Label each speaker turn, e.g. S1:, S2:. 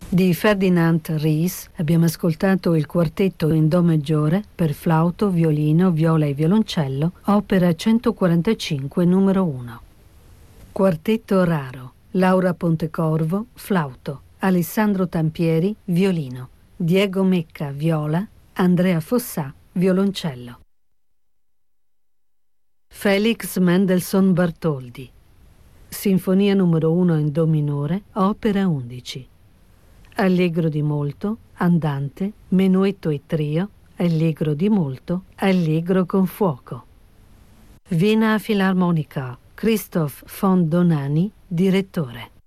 S1: Di Ferdinand Ries abbiamo ascoltato il quartetto in Do maggiore per flauto, violino, viola e violoncello, opera 145 numero 1. Quartetto raro, Laura Pontecorvo, flauto, Alessandro Tampieri, violino, Diego Mecca, viola, Andrea Fossà, violoncello. Felix Mendelssohn Bartholdy, Sinfonia numero 1 in Do minore, opera 11. Allegro di molto, andante, menuetto e trio, allegro di molto, allegro con fuoco. Wiener Philharmoniker, Christoph von Donani, direttore.